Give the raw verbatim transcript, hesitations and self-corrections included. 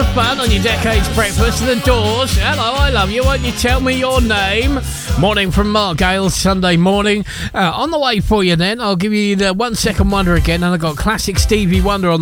fun on your Decades Breakfast. The Doors. Hello, I love you. Won't you tell me your name? Morning from Mark Gale, Sunday morning. Uh, on the way for you then, I'll give you the one second wonder again, and I've got classic Stevie Wonder on the